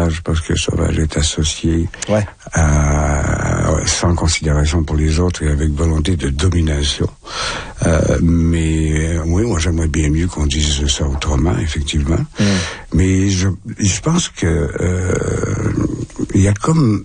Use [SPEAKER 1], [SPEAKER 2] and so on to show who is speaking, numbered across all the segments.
[SPEAKER 1] sauvage, parce que sauvage est associé
[SPEAKER 2] Ouais.
[SPEAKER 1] sans considération pour les autres et avec volonté de domination. Mais oui, moi j'aimerais bien mieux qu'on dise ça autrement, effectivement. Mais je pense que il y a comme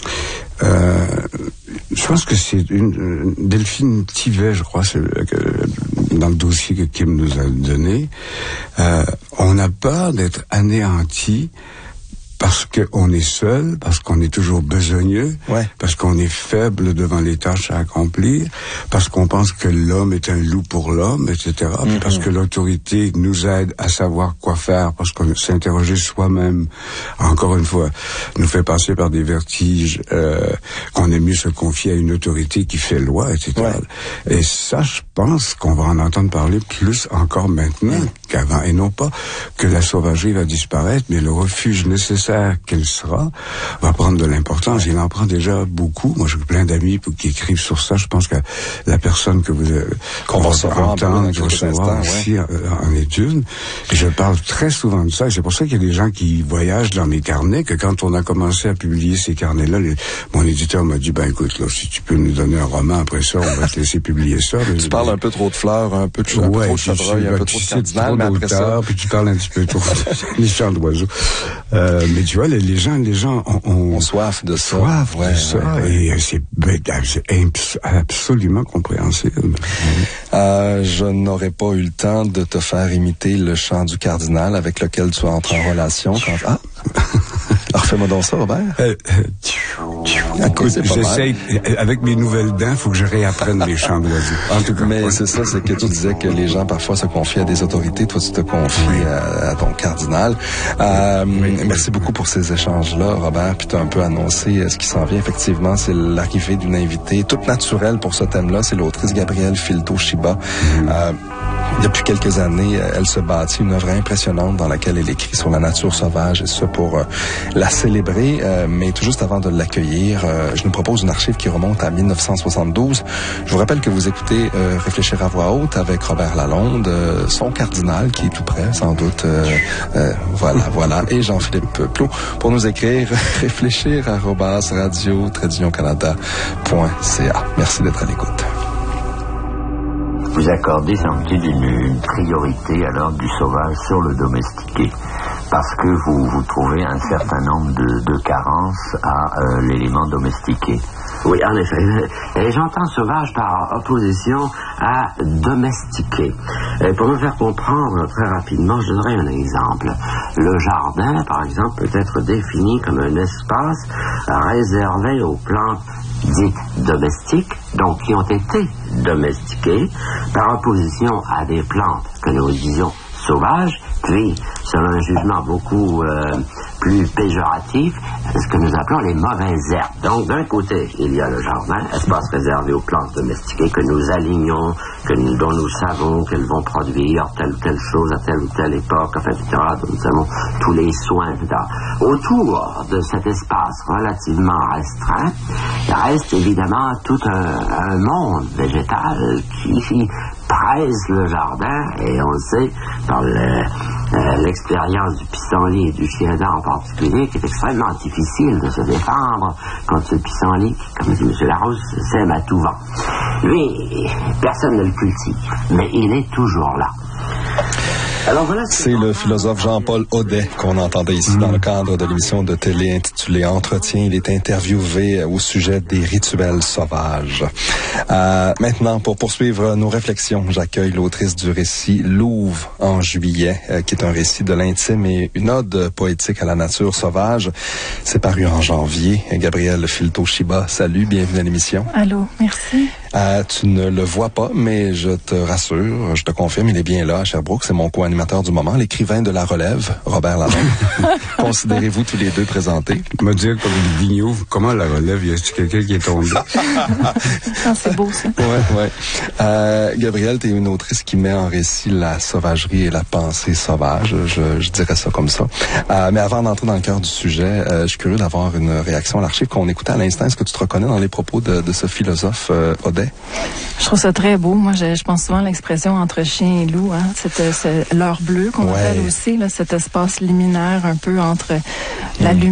[SPEAKER 1] je pense que c'est Delphine Thivet, je crois, dans le dossier que Kim nous a donné. On a peur d'être anéanti parce qu'on est seul, parce qu'on est toujours besogneux, parce qu'on est faible devant les tâches à accomplir, parce qu'on pense que l'homme est un loup pour l'homme, etc. Puis parce que l'autorité nous aide à savoir quoi faire, parce qu'on s'interroger soi-même, encore une fois, nous fait passer par des vertiges, qu'on aime mieux se confier à une autorité qui fait loi, etc. Et ça, je pense qu'on va en entendre parler plus encore maintenant qu'avant, et non pas que la sauvagerie va disparaître, mais le refuge nécessaire qu'elle sera va prendre de l'importance. Il en prend déjà beaucoup. Moi, j'ai plein d'amis qui écrivent sur ça. Je pense que la personne qu'on va entendre recevoir aussi en est une. Et je parle très souvent de ça. Et c'est pour ça qu'il y a des gens qui voyagent dans mes carnets, que quand on a commencé à publier ces carnets-là, mon éditeur m'a dit, ben écoute, là, si tu peux nous donner un roman après ça, on va te laisser publier ça.
[SPEAKER 2] Tu parles un peu trop de fleurs, un peu trop de chevreuil, un peu trop de cardinal, mais après ça...
[SPEAKER 1] Puis tu parles un petit peu trop des chants d'oiseaux. Mais tu vois, les gens ont
[SPEAKER 2] soif de ça.
[SPEAKER 1] Et c'est absolument compréhensible.
[SPEAKER 2] Je n'aurais pas eu le temps de te faire imiter le chant du cardinal avec lequel tu entres en relation. Refais-moi donc ça, Robert.
[SPEAKER 1] J'essaye, avec mes nouvelles dents, il faut que je réapprenne les chants d'oiseaux. En tout cas.
[SPEAKER 2] Mais c'est ça, c'est que tu disais que les gens parfois se confient à des autorités. Toi, tu te confies à ton cardinal. Merci beaucoup pour ces échanges-là, Robert. Puis tu as un peu annoncé ce qui s'en vient. Effectivement, c'est l'arrivée d'une invitée toute naturelle pour ce thème-là. C'est l'autrice Gabrielle Filto-Shiba. Depuis quelques années, elle se bâtit une œuvre impressionnante dans laquelle elle écrit sur la nature sauvage, et ça pour la célébrer. Mais tout juste avant de l'accueillir, je nous propose une archive qui remonte à 1972. Je vous rappelle que vous écoutez Réfléchir à voix haute avec Robert Lalonde, son cardinal qui est tout près, sans doute. Voilà. Et Jean-Philippe Plot pour nous écrire réfléchir@radio-canada.ca. Merci d'être à l'écoute.
[SPEAKER 3] Vous accordez, semble-t-il, une priorité alors du sauvage sur le domestiqué, parce que vous trouvez un certain nombre de carences à l'élément domestiqué. Oui, en effet. Et j'entends sauvage par opposition à domestiqué. Et pour me faire comprendre très rapidement, je donnerai un exemple. Le jardin, par exemple, peut être défini comme un espace réservé aux plantes dites domestiques, donc qui ont été domestiquées, par opposition à des plantes que nous disions sauvages, puis, selon un jugement beaucoup plus péjoratif, ce que nous appelons les mauvaises herbes. Donc, d'un côté, il y a le jardin, espace réservé aux plantes domestiquées que nous alignons, dont nous savons qu'elles vont produire telle ou telle chose à telle ou telle époque, enfin, etc., dont nous avons tous les soins, etc. Autour de cet espace relativement restreint, reste évidemment tout un monde végétal qui presse le jardin, et on le sait par l'expérience du pissenlit et du chiendat en particulier, qui est extrêmement difficile de se défendre contre ce pissenlit qui, comme dit M. Larousse, sème à tout vent. Lui, personne ne le cultive, mais il est toujours là. Alors voilà,
[SPEAKER 2] c'est le philosophe Jean-Paul Audet qu'on entendait ici dans le cadre de l'émission de télé intitulée Entretien. Il est interviewé au sujet des rituels sauvages. Maintenant, pour poursuivre nos réflexions, j'accueille l'autrice du récit Louve en juillet, qui est un récit de l'intime et une ode poétique à la nature sauvage. C'est paru en janvier. Gabrielle Filto-Shiba, salut, bienvenue à l'émission.
[SPEAKER 4] Allô, merci.
[SPEAKER 2] Tu ne le vois pas, mais je te rassure, je te confirme, il est bien là à Sherbrooke. C'est mon co-animateur du moment, l'écrivain de La Relève, Robert Lalonde. Considérez-vous tous les deux présentés?
[SPEAKER 1] Me dire comme le Vigneault, comment La Relève, y a-t-il quelqu'un qui est tombé?
[SPEAKER 4] C'est beau, ça.
[SPEAKER 2] Ouais. Gabrielle, t'es une autrice qui met en récit la sauvagerie et la pensée sauvage. Je dirais ça comme ça. Mais avant d'entrer dans le cœur du sujet, je suis curieux d'avoir une réaction à l'archive qu'on écoutait à l'instant. Est-ce que tu te reconnais dans les propos de ce philosophe Audet?
[SPEAKER 4] Je trouve ça très beau. Moi, je pense souvent à l'expression entre chien et loup. Hein? C'est l'heure bleue qu'on appelle aussi, là, cet espace liminaire un peu entre la lumière